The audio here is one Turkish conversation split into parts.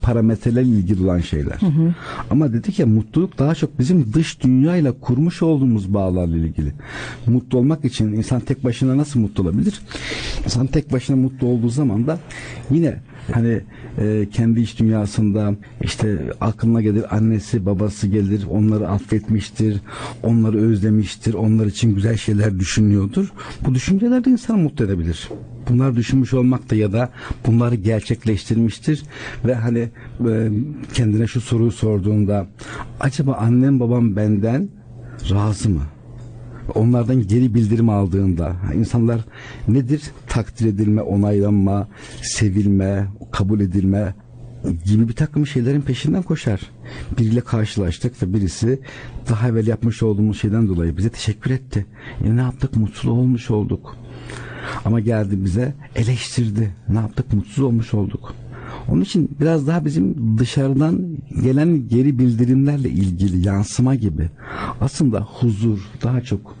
parametrelerle ilgili olan şeyler. Ama dedik ya, mutluluk daha çok bizim dış dünyayla kurmuş olduğumuz bağlarla ilgili. Mutlu olmak için insan tek başına nasıl mutlu olabilir? İnsan tek başına mutlu olduğu zaman da yine hani kendi iç dünyasında işte aklına gelir, annesi babası gelir, onları affetmiştir, onları özlemiştir, onlar için güzel şeyler düşünüyordur. Bu düşünceler de insanı mutlu edebilir. Bunlar düşünmüş olmak da ya da bunları gerçekleştirmiştir ve hani kendine şu soruyu sorduğunda, acaba annem babam benden razı mı? Onlardan geri bildirim aldığında insanlar nedir? Takdir edilme, onaylanma, sevilme, kabul edilme gibi bir takım şeylerin peşinden koşar. Biriyle karşılaştık ve birisi daha evvel yapmış olduğumuz şeyden dolayı bize teşekkür etti. Ne yaptık? Mutlu olmuş olduk. Ama geldi bize eleştirdi. Ne yaptık? Mutsuz olmuş olduk. Onun için biraz daha bizim dışarıdan gelen geri bildirimlerle ilgili yansıma gibi. Aslında huzur daha çok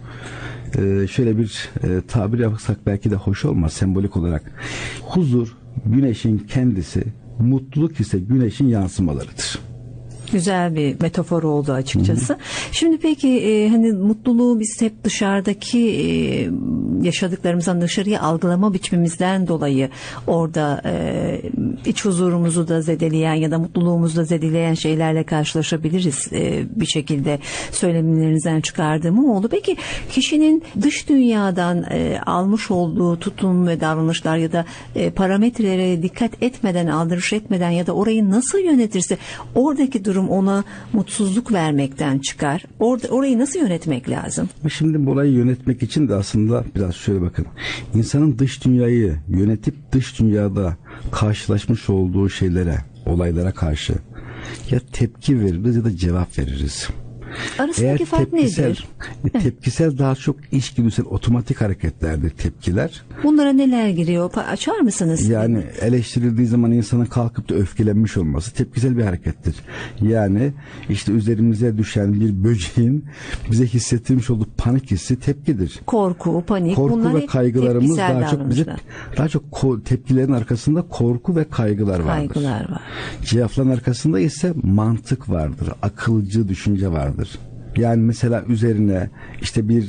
şöyle bir tabir yapsak belki de hoş olmaz sembolik olarak. Huzur güneşin kendisi, mutluluk ise güneşin yansımalarıdır. Güzel bir metafor oldu açıkçası. Şimdi peki hani mutluluğu biz hep dışarıdaki yaşadıklarımızdan dışarıya algılama biçimimizden dolayı orada iç huzurumuzu da zedeleyen ya da mutluluğumuzu da zedeleyen şeylerle karşılaşabiliriz. Bir şekilde söylemlerinizden çıkardığım oldu. Peki kişinin dış dünyadan almış olduğu tutum ve davranışlar ya da parametrelere dikkat etmeden, aldırış etmeden ya da orayı nasıl yönetirse oradaki durum ona mutsuzluk vermekten çıkar. Orayı nasıl yönetmek lazım? Şimdi bu olayı yönetmek için de aslında biraz şöyle bakın. İnsanın dış dünyayı yönetip dış dünyada karşılaşmış olduğu şeylere, olaylara karşı ya tepki veririz ya da cevap veririz. Arasındaki fark nedir? Tepkisel daha çok içgüdüsel, otomatik hareketlerdir tepkiler. Bunlara neler giriyor? Açar mısınız? Yani eleştirildiği zaman insanın kalkıp da öfkelenmiş olması tepkisel bir harekettir. Yani işte üzerimize düşen bir böceğin bize hissettirmiş olduğu panik hissi tepkidir. Korku, panik, korku bunlar ve kaygılarımız daha çok tepkilerin arkasında korku ve kaygılar vardır. Cevapların arkasında ise mantık vardır, akılcı düşünce vardır. Yani mesela üzerine işte bir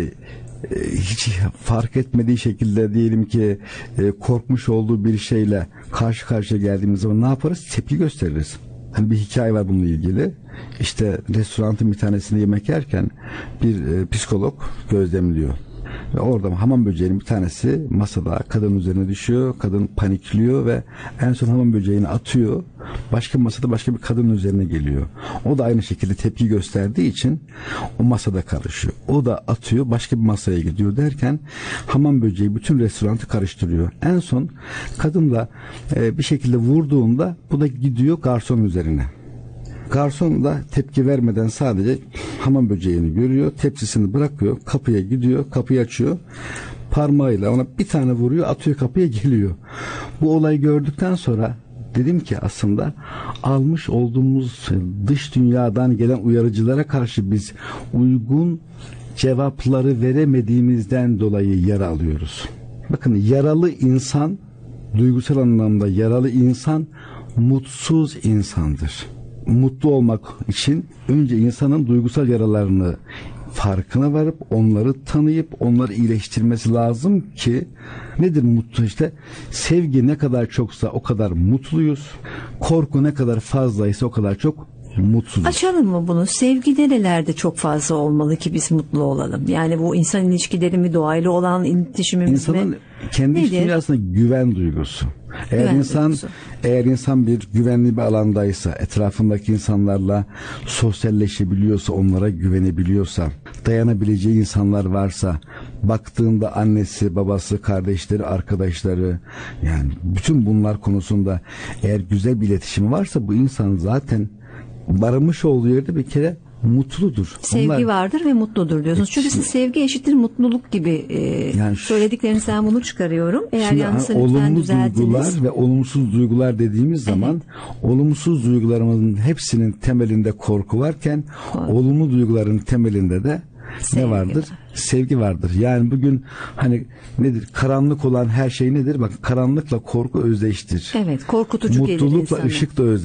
hiç fark etmediği şekilde diyelim ki korkmuş olduğu bir şeyle karşı karşıya geldiğimiz zaman ne yaparız? Tepki gösteririz. Hani bir hikaye var bununla ilgili. İşte restoranın bir tanesinde yemek yerken bir psikolog gözlemliyor. Ve orada hamam böceğinin bir tanesi masada kadının üzerine düşüyor. Kadın panikliyor ve en son hamam böceğini atıyor. Başka masada başka bir kadının üzerine geliyor. O da aynı şekilde tepki gösterdiği için o masada karışıyor. O da atıyor, başka bir masaya gidiyor derken hamam böceği bütün restoranı karıştırıyor. En son kadın da bir şekilde vurduğunda bu da gidiyor garsonun üzerine. Garson da tepki vermeden sadece hamam böceğini görüyor, tepsisini bırakıyor, kapıya gidiyor, kapıyı açıyor, parmağıyla ona bir tane vuruyor, atıyor, kapıya geliyor. Bu olayı gördükten sonra dedim ki aslında almış olduğumuz dış dünyadan gelen uyarıcılara karşı biz uygun cevapları veremediğimizden dolayı yara alıyoruz. Bakın, yaralı insan, duygusal anlamda yaralı insan mutsuz insandır. Mutlu olmak için önce insanın duygusal yaralarını farkına varıp onları tanıyıp onları iyileştirmesi lazım ki nedir mutlu? İşte sevgi ne kadar çoksa o kadar mutluyuz. Korku ne kadar fazlaysa o kadar çok mutsuzuz. Açalım mı bunu? Sevgi nerelerde çok fazla olmalı ki biz mutlu olalım? Yani bu insan ilişkileri mi, doğayla olan iletişimimiz İnsanın mi? kendi iç dünyasında güven duygusu. Eğer insan bir güvenli bir alandaysa, etrafındaki insanlarla sosyalleşebiliyorsa, onlara güvenebiliyorsa, dayanabileceği insanlar varsa, baktığında annesi, babası, kardeşleri, arkadaşları, yani bütün bunlar konusunda eğer güzel bir iletişimi varsa bu insan zaten barınmış olduğu yerde bir kere mutludur. Sevgi vardır ve mutludur diyorsunuz. Çünkü siz sevgi eşittir mutluluk gibi yani söylediklerinizden bunu çıkarıyorum. Eğer yanlışsa lütfen düzeltiniz. Duygular ve olumsuz duygular dediğimiz zaman olumsuz duygularımızın hepsinin temelinde korku varken olumlu duyguların temelinde de ne vardır? Sevgi vardır. Yani bugün hani nedir? Karanlık olan her şey nedir? Bak, karanlıkla korku özdeştir. Evet, korkutucu gelir insana. Mutlulukla ışık da özdeştir.